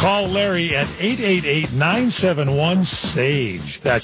Call Larry at 888-971-SAGE. That's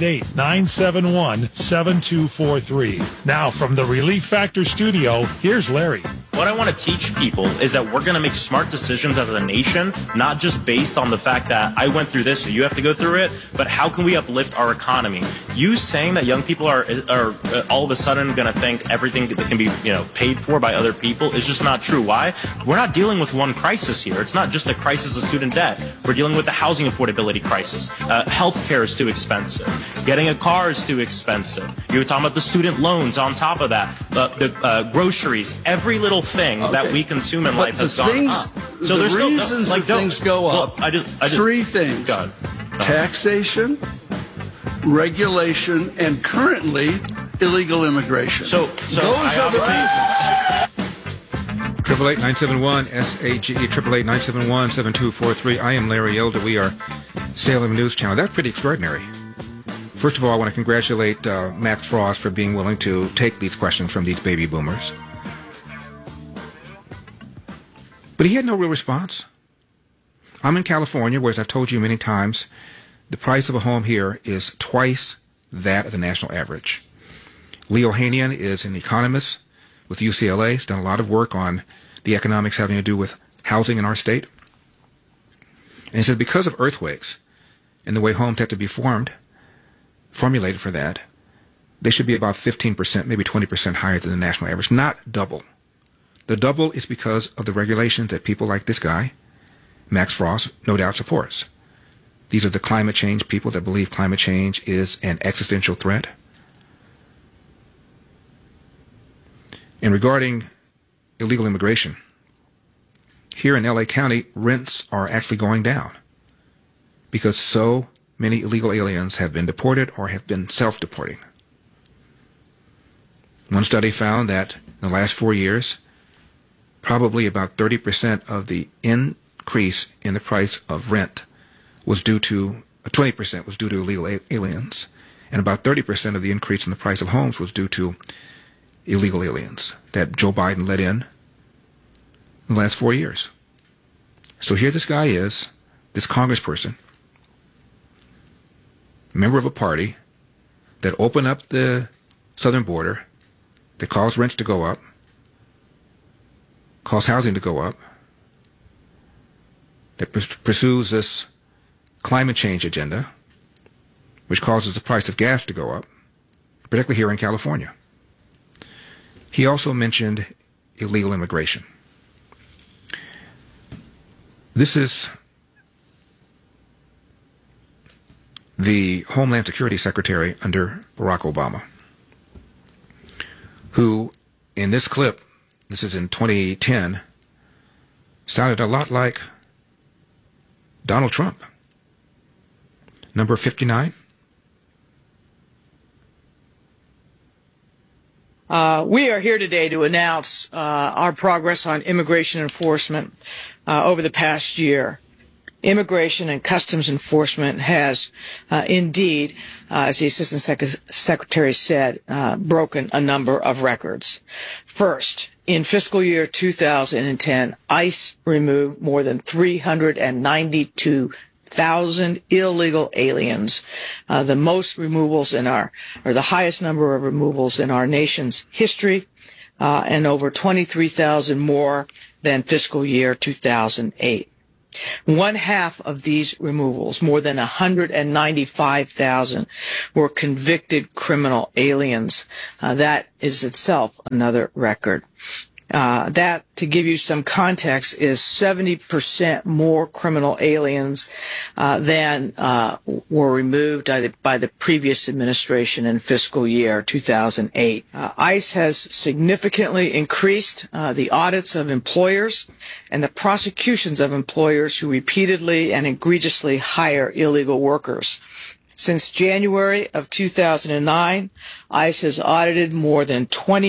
888-971-7243. Now, from the Relief Factor studio, here's Larry. What I want to teach people is that we're going to make smart decisions as a nation, not just based on the fact that I went through this, so you have to go through it, but how can we uplift our economy? You saying that young people are all of a sudden going to think everything that can be, paid for by other people is just not true. Why? We're not dealing with one crisis here. It's not just a crisis of student debt. We're dealing with the housing affordability crisis. Healthcare is too expensive. Getting a car is too expensive. You're talking about the student loans on top of that. The groceries, every little thing that we consume in life has gone up. So there's reasons that things go up. Three things: taxation, regulation, and currently illegal immigration. So those are the reasons. 888-971-SAGE, 888-971-7243. I am Larry Elder. We are Salem News Channel. That's pretty extraordinary. First of all, I want to congratulate Max Frost for being willing to take these questions from these baby boomers. But he had no real response. I'm in California, where, as I've told you many times, the price of a home here is twice that of the national average. Leo Hanian is an economist with UCLA. He's done a lot of work on the economics having to do with housing in our state. And he says because of earthquakes and the way homes have to be formulated for that, they should be about 15%, maybe 20% higher than the national average, not double. The double is because of the regulations that people like this guy, Max Frost, no doubt supports. These are the climate change people that believe climate change is an existential threat. And regarding illegal immigration, here in LA County, rents are actually going down because so many illegal aliens have been deported or have been self-deporting. One study found that in the last 4 years, probably about 30% of the increase in the price of rent was due to, 20% was due to illegal aliens, and about 30% of the increase in the price of homes was due to illegal aliens that Joe Biden let in the last 4 years. So here this guy is, this congressperson, member of a party that opened up the southern border, that caused rents to go up, caused housing to go up, that pursues this climate change agenda, which causes the price of gas to go up, particularly here in California. He also mentioned illegal immigration. This is the Homeland Security Secretary under Barack Obama, who, in this clip, this is in 2010, sounded a lot like Donald Trump. Number 59. We are here today to announce our progress on immigration enforcement over the past year. Immigration and Customs Enforcement has indeed, as the Assistant Secretary said, broken a number of records. First, in fiscal year 2010, ICE removed more than 392,000 illegal aliens, the most removals or the highest number of removals in our nation's history, and over 23,000 more than fiscal year 2008. One half of these removals, more than 195,000, were convicted criminal aliens. That is itself another record. That, to give you some context, is 70% more criminal aliens than were removed by the previous administration in fiscal year 2008. ICE has significantly increased the audits of employers and the prosecutions of employers who repeatedly and egregiously hire illegal workers. Since January of 2009, ICE has audited more than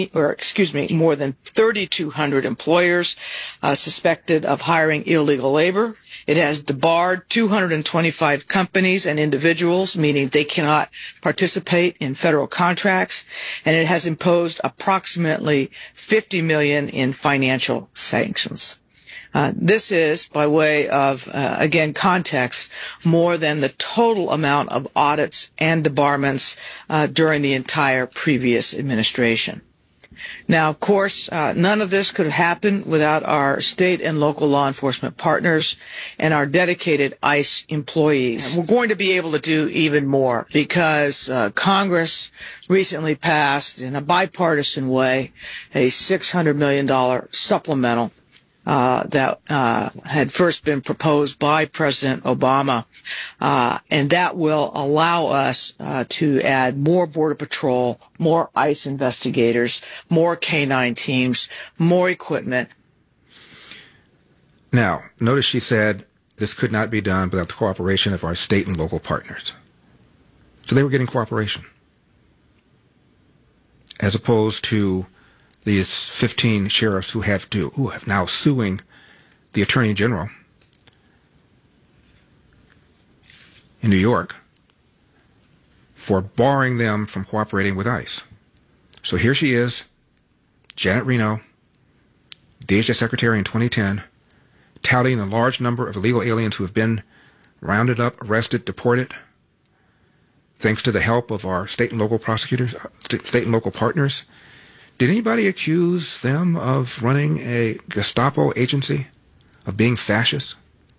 3,200 employers suspected of hiring illegal labor. It has debarred 225 companies and individuals, meaning they cannot participate in federal contracts, and it has imposed approximately $50 million in financial sanctions. This is, by way of, again, context, more than the total amount of audits and debarments during the entire previous administration. Now, of course, none of this could have happened without our state and local law enforcement partners and our dedicated ICE employees. We're going to be able to do even more because Congress recently passed, in a bipartisan way, a $600 million supplemental that had first been proposed by President Obama, and that will allow us to add more Border Patrol, more ICE investigators, more K-9 teams, more equipment. Now, notice she said this could not be done without the cooperation of our state and local partners. So they were getting cooperation, as opposed to these 15 sheriffs who have now suing the Attorney General in New York for barring them from cooperating with ICE. So here she is, Janet Reno, DHS Secretary in 2010, touting the large number of illegal aliens who have been rounded up, arrested, deported, thanks to the help of our state and local prosecutors, state and local partners. Did anybody accuse them of running a Gestapo agency, of being fascist?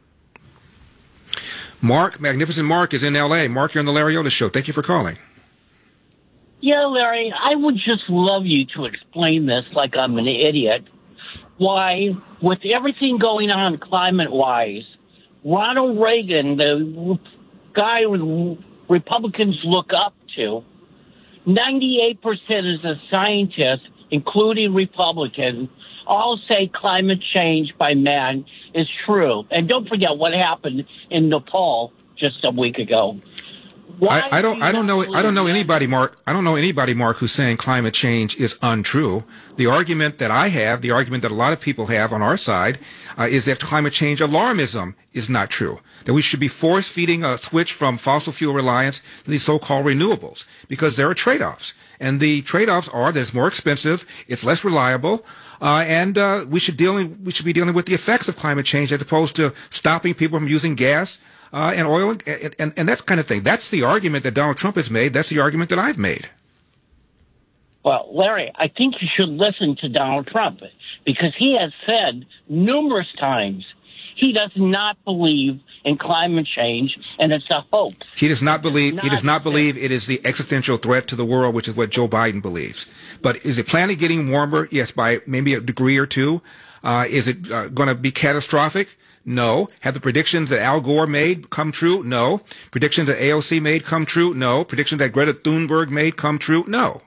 Mark, Magnificent Mark, is in L.A. Mark, you're on the Larry Otis Show. Thank you for calling. Yeah, Larry, I would just love you to explain this like I'm an idiot. Why, with everything going on climate-wise, Ronald Reagan, the guy Republicans look up to, 98% of the scientists, including Republicans, all say climate change by man is true. And don't forget what happened in Nepal just a week ago. I don't know anybody, Mark, who's saying climate change is untrue. The argument that I have, the argument that a lot of people have on our side, is that climate change alarmism is not true. That we should be force-feeding a switch from fossil fuel reliance to these so-called renewables, because there are trade-offs. And the trade-offs are that it's more expensive, it's less reliable, and we should be dealing with the effects of climate change as opposed to stopping people from using gas and oil and that kind of thing. That's the argument that Donald Trump has made. That's the argument that I've made. Well, Larry, I think you should listen to Donald Trump, because he has said numerous times he does not believe in climate change, and it's a hoax. He does not believe it is the existential threat to the world, which is what Joe Biden believes. But is the planet getting warmer? Yes, by maybe a degree or two. Is it going to be catastrophic? No. Have the predictions that Al Gore made come true? No. Predictions that AOC made come true? No. Predictions that Greta Thunberg made come true? No.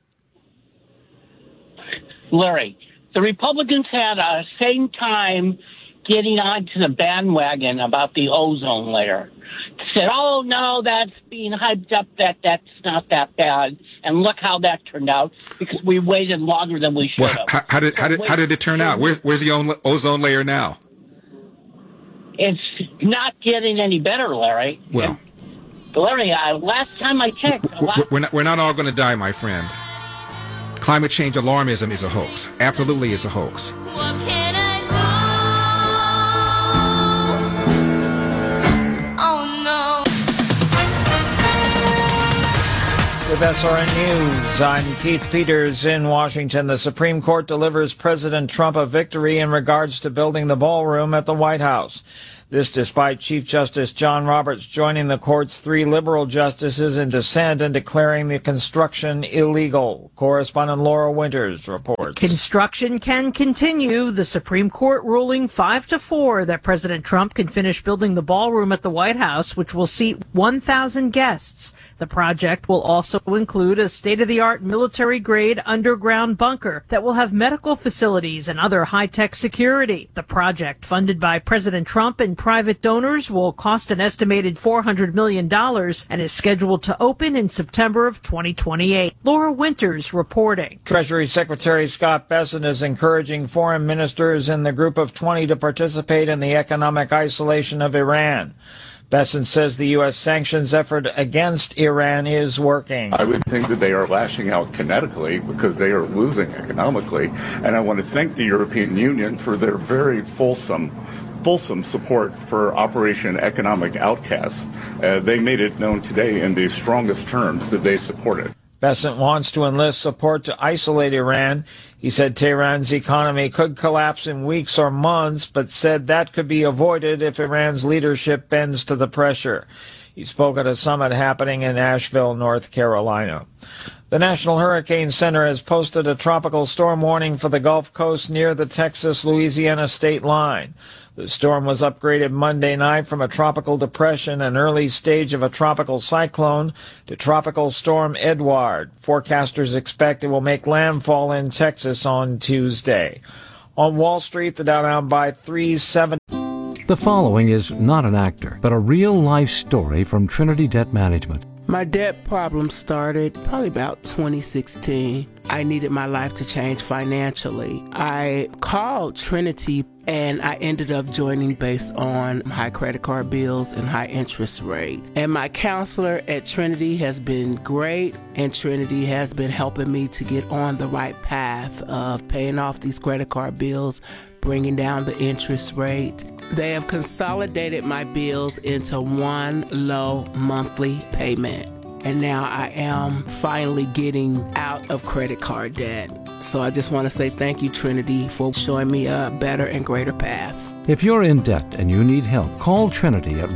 Larry, the Republicans had a same time getting onto the bandwagon about the ozone layer. Said, oh, no, that's being hyped up, that's not that bad. And look how that turned out, because we waited longer than we should have. Well, how did it turn out? Where's the ozone layer now? It's not getting any better, Larry. Well, Larry, last time I checked... We're not all going to die, my friend. Climate change alarmism is a hoax. Absolutely is a hoax. What can I do? Oh, no. With SRN News, I'm Keith Peters in Washington. The Supreme Court delivers President Trump a victory in regards to building the ballroom at the White House. This despite Chief Justice John Roberts joining the court's 3 liberal justices in dissent and declaring the construction illegal. Correspondent Laura Winters reports. Construction can continue. The Supreme Court ruling 5-4 that President Trump can finish building the ballroom at the White House, which will seat 1,000 guests. The project will also include a state-of-the-art military-grade underground bunker that will have medical facilities and other high-tech security. The project, funded by President Trump and private donors, will cost an estimated $400 million and is scheduled to open in September of 2028. Laura Winters reporting. Treasury Secretary Scott Bessent is encouraging foreign ministers in the Group of 20 to participate in the economic isolation of Iran. Bessent says the U.S. sanctions effort against Iran is working. I would think that they are lashing out kinetically because they are losing economically. And I want to thank the European Union for their very fulsome support for Operation Economic Outcast. They made it known today in the strongest terms that they support it. Bessent wants to enlist support to isolate Iran. He said Tehran's economy could collapse in weeks or months, but said that could be avoided if Iran's leadership bends to the pressure. He spoke at a summit happening in Asheville, North Carolina. The National Hurricane Center has posted a tropical storm warning for the Gulf Coast near the Texas-Louisiana state line. The storm was upgraded Monday night from a tropical depression, an early stage of a tropical cyclone, to Tropical Storm Edward. Forecasters expect it will make landfall in Texas on Tuesday. On Wall Street, the Dow down by 370. The following is not an actor, but a real-life story from Trinity Debt Management. My debt problem started probably about 2016. I needed my life to change financially. I called Trinity and I ended up joining based on high credit card bills and high interest rate. And my counselor at Trinity has been great, and Trinity has been helping me to get on the right path of paying off these credit card bills, bringing down the interest rate. They have consolidated my bills into one low monthly payment. And now I am finally getting out of credit card debt. So I just want to say thank you, Trinity, for showing me a better and greater path. If you're in debt and you need help, call Trinity at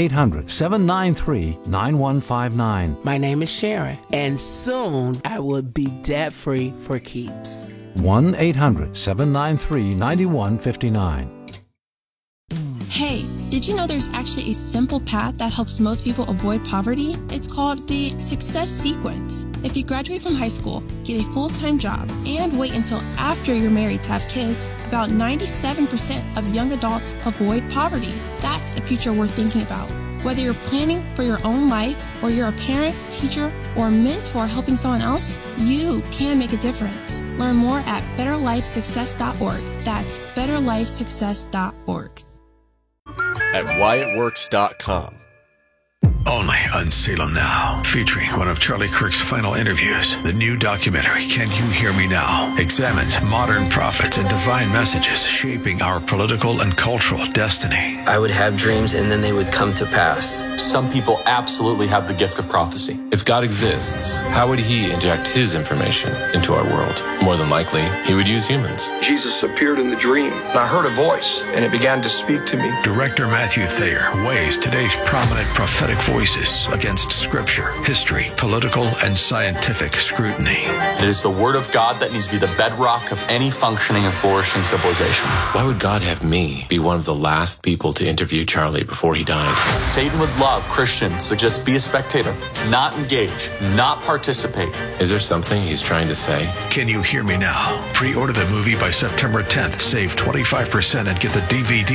1-800-793-9159. My name is Sharon, and soon I will be debt-free for keeps. 1-800-793-9159. Hey, did you know there's actually a simple path that helps most people avoid poverty? It's called the Success Sequence. If you graduate from high school, get a full-time job, and wait until after you're married to have kids, about 97% of young adults avoid poverty. That's a future worth thinking about. Whether you're planning for your own life, or you're a parent, teacher, or mentor helping someone else, you can make a difference. Learn more at betterlifesuccess.org. That's betterlifesuccess.org. At WyattWorks.com. Only on Salem Now, featuring one of Charlie Kirk's final interviews. The new documentary, Can You Hear Me Now?, examines modern prophets and divine messages shaping our political and cultural destiny. I would have dreams and then they would come to pass. Some people absolutely have the gift of prophecy. If God exists, how would he inject his information into our world? More than likely, he would use humans. Jesus appeared in the dream, and I heard a voice, and it began to speak to me. Director Matthew Thayer weighs today's prominent prophetic voices against scripture, history, political, and scientific scrutiny. It is the word of God that needs to be the bedrock of any functioning and flourishing civilization. Why would God have me be one of the last people to interview Charlie before he died? Satan would love Christians to just be a spectator, not engage, not participate. Is there something he's trying to say? Can You Hear Me Now? Pre-order the movie by September 10th. Save 25% and get the DVD